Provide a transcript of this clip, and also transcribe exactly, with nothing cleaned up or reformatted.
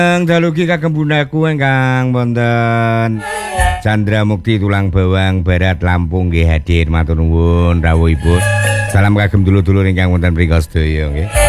Dalugi kagem bunaku ingkang wonten Chandra Mukti Tulang Bawang Barat Lampung nggih hadir matur nuwun rawuhipun. Salam kagem dulur-dulur ingkang wonten mrika sedaya nggih.